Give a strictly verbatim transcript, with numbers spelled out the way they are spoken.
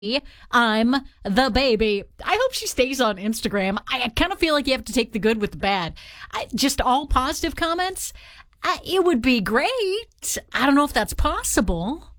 I'm the baby. I hope she stays on Instagram. I, I kind of feel like you have to take the good with the bad. I, just all positive comments. I, it would be great. I don't know if that's possible.